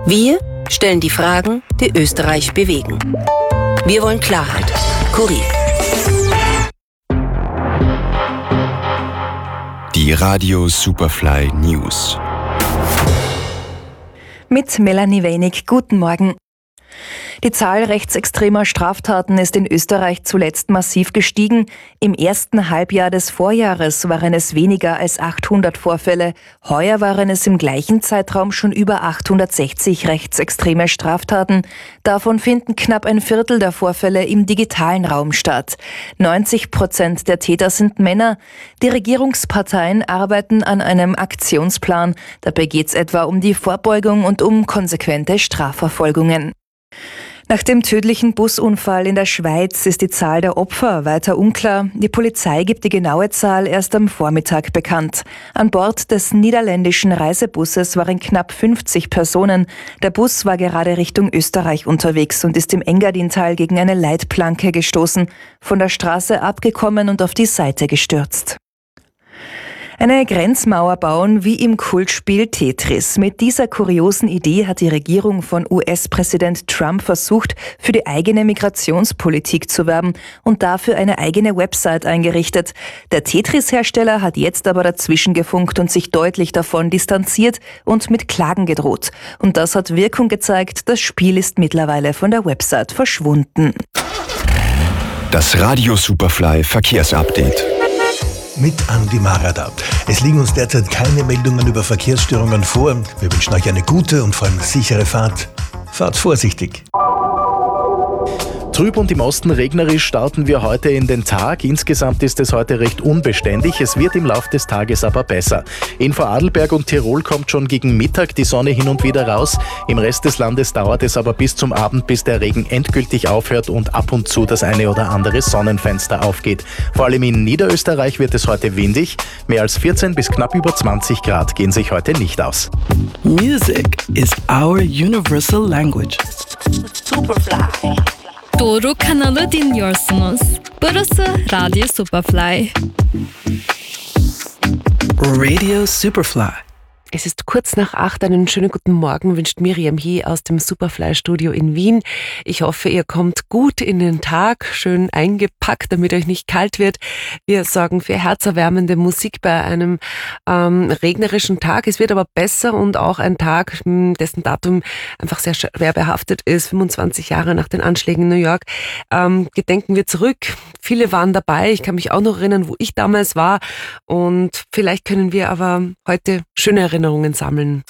Wir stellen die Fragen, die Österreich bewegen. Wir wollen Klarheit. Kurier. Die Radio Superfly News. Mit Melanie Wenig. Guten Morgen. Die Zahl rechtsextremer Straftaten ist in Österreich zuletzt massiv gestiegen. Im ersten Halbjahr des Vorjahres waren es weniger als 800 Vorfälle. Heuer waren es im gleichen Zeitraum schon über 860 rechtsextreme Straftaten. Davon finden knapp ein Viertel der Vorfälle im digitalen Raum statt. 90% der Täter sind Männer. Die Regierungsparteien arbeiten an einem Aktionsplan. Dabei geht es etwa um die Vorbeugung und um konsequente Strafverfolgungen. Nach dem tödlichen Busunfall in der Schweiz ist die Zahl der Opfer weiter unklar. Die Polizei gibt die genaue Zahl erst am Vormittag bekannt. An Bord des niederländischen Reisebusses waren knapp 50 Personen. Der Bus war gerade Richtung Österreich unterwegs und ist im Engadintal gegen eine Leitplanke gestoßen, von der Straße abgekommen und auf die Seite gestürzt. Eine Grenzmauer bauen wie im Kultspiel Tetris. Mit dieser kuriosen Idee hat die Regierung von US-Präsident Trump versucht, für die eigene Migrationspolitik zu werben und dafür eine eigene Website eingerichtet. Der Tetris-Hersteller hat jetzt aber dazwischen gefunkt und sich deutlich davon distanziert und mit Klagen gedroht. Und das hat Wirkung gezeigt. Das Spiel ist mittlerweile von der Website verschwunden. Das Radio Superfly Verkehrsupdate. Mit Andi Marada. Es liegen uns derzeit keine Meldungen über Verkehrsstörungen vor. Wir wünschen euch eine gute und vor allem sichere Fahrt. Fahrt vorsichtig. Trüb und im Osten regnerisch starten wir heute in den Tag. Insgesamt ist es heute recht unbeständig. Es wird im Laufe des Tages aber besser. In Vorarlberg und Tirol kommt schon gegen Mittag die Sonne hin und wieder raus. Im Rest des Landes dauert es aber bis zum Abend, bis der Regen endgültig aufhört und ab und zu das eine oder andere Sonnenfenster aufgeht. Vor allem in Niederösterreich wird es heute windig. Mehr als 14 bis knapp über 20 Grad gehen sich heute nicht aus. Music is our universal language. Superfly. Doğru kanalı dinliyorsunuz. Burası Radio Superfly. Radio Superfly. Es ist kurz nach 8. Einen schönen guten Morgen wünscht Miriam hier aus dem Superfly-Studio in Wien. Ich hoffe, ihr kommt gut in den Tag, schön eingepackt, damit euch nicht kalt wird. Wir sorgen für herzerwärmende Musik bei einem regnerischen Tag. Es wird aber besser und auch ein Tag, dessen Datum einfach sehr schwer behaftet ist, 25 Jahre nach den Anschlägen in New York. Gedenken wir zurück. Viele waren dabei. Ich kann mich auch noch erinnern, wo ich damals war. Und vielleicht können wir aber heute schöne Erinnerungen sammeln.